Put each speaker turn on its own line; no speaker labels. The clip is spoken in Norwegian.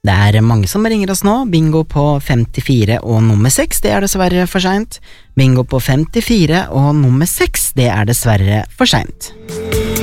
Det mange som ringer oss nå. Bingo på 54 og nummer 6, det dessverre for sent. Bingo på 54 og nummer 6, det dessverre for sent.